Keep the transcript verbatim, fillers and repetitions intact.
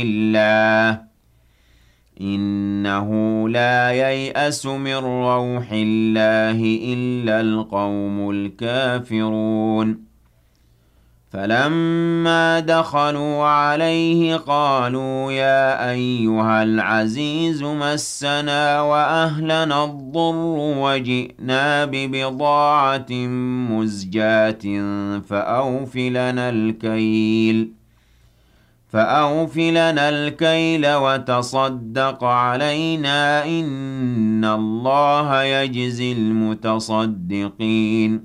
الله إنه لا ييأس من روح الله إلا القوم الكافرون فلما دخلوا عليه قالوا يا أيها العزيز مسنا وأهلنا الضر وجئنا ببضاعة مزجاة فأوف لنا الكيل فأوف لنا الكيل وتصدق علينا إن الله يجزي المتصدقين